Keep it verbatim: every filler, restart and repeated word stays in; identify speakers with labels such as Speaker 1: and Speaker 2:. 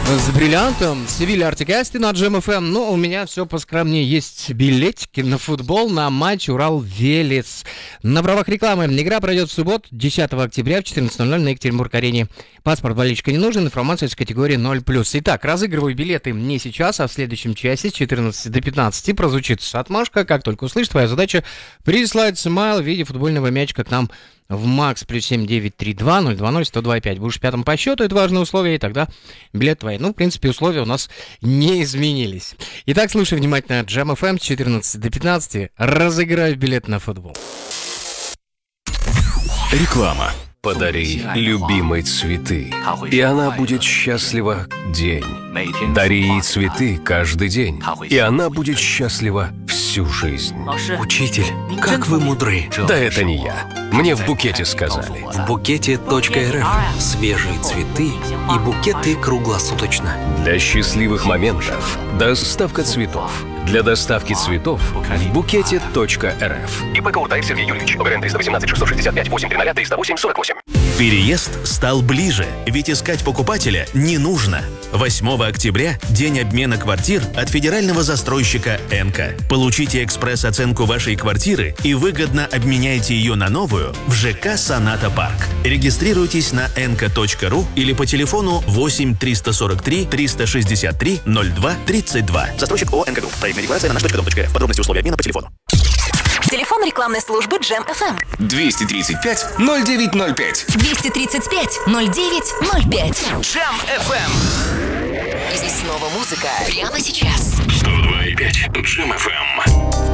Speaker 1: С бриллиантом, Севилья Артикасти на Джем эф эм. Ну, у меня все поскромнее. Есть билетики на футбол, на матч Урал-Велес. На правах рекламы. Игра пройдет в субботу, десятого октября в четырнадцать ноль ноль на Екатеринбург-арене. Паспорт болельщика не нужен, информация из категории ноль плюс. Итак, разыгрываю билеты не сейчас, а в следующем часе с четырнадцати до пятнадцати. Прозвучит отмашка. Как только услышишь, твоя задача прислать смайл в виде футбольного мячика к нам в Макс плюс семь девять три два ноль два ноль сто два пять. Будешь пятым по счету, это важное условие, и тогда билет твой. Ну, в принципе, условия у нас не изменились. Итак, слушай внимательно Джем эф эм с четырнадцати до пятнадцати. Разыграю билет на футбол.
Speaker 2: Реклама. Подари любимой цветы, и она будет счастлива день. Дари ей цветы каждый день, и она будет счастлива всю жизнь.
Speaker 3: Учитель, как вы мудры.
Speaker 2: Да это не я. Мне в букете сказали.
Speaker 3: В букете точка эр эф свежие цветы и букеты круглосуточно.
Speaker 2: Для счастливых моментов доставка цветов. Для доставки цветов в букете точка эр эф.
Speaker 4: ИП Кауртаев Сергей Юрьевич. ОГРН триста восемнадцать шестьсот шестьдесят пять восемь триста триста восемь сорок восемь.
Speaker 5: Переезд стал ближе, ведь искать покупателя не нужно. восьмого октября – день обмена квартир от федерального застройщика «Энка». Получите экспресс-оценку вашей квартиры и выгодно обменяйте ее на новую в ЖК «Соната Парк». Регистрируйтесь на энка точка ру или по телефону восемь триста сорок три триста шестьдесят три ноль два тридцать два.
Speaker 3: Застройщик ООО «Энка Групп». Проектная регуляция на наш точка дом точка эф. Подробности условия обмена по телефону.
Speaker 6: Телефон рекламной службы Джем эф эм.
Speaker 4: двести тридцать пять ноль девять ноль пять.
Speaker 6: двести тридцать пять ноль девять ноль пять.
Speaker 4: Джем эф эм.
Speaker 6: И снова музыка прямо сейчас.
Speaker 4: сто два и пять Джем эф эм.